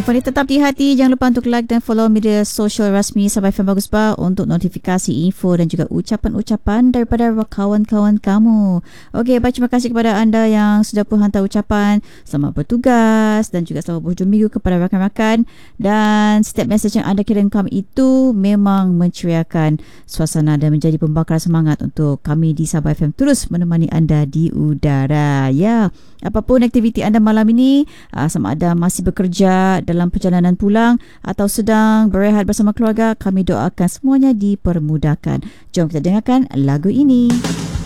Boleh tetap di hati. Jangan lupa untuk like dan follow media sosial rasmi Sabah FM Bagus Bah untuk notifikasi, info dan juga ucapan-ucapan daripada kawan-kawan kamu. Okey, baik, terima kasih kepada anda yang sudah pun hantar ucapan selamat bertugas dan juga selamat berhujung minggu kepada rakan-rakan. Dan setiap mesej yang anda kirimkan itu memang menceriakan suasana dan menjadi pembakar semangat untuk kami di Sabah FM terus menemani anda di udara. Ya, apapun aktiviti anda malam ini, sama ada masih bekerja, dalam perjalanan pulang atau sedang berehat bersama keluarga, kami doakan semuanya dipermudahkan. Jom kita dengarkan lagu ini.